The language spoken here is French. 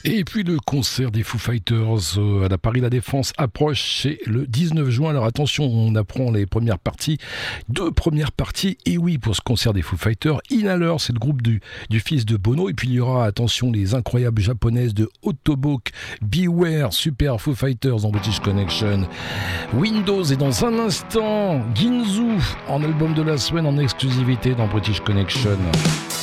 Et puis le concert des Foo Fighters à la Paris La Défense approche, c'est le 19 juin. Alors attention, on apprend les premières parties, 2 premières parties. Et oui, pour ce concert des Foo Fighters, Inhaler, c'est le groupe du fils de Bono. Et puis il y aura, attention, les incroyables japonaises de Otobok, Beware, Super Foo Fighters dans British Connection. Windows et dans un instant, Ginzu en album de la semaine en exclusivité dans British Connection.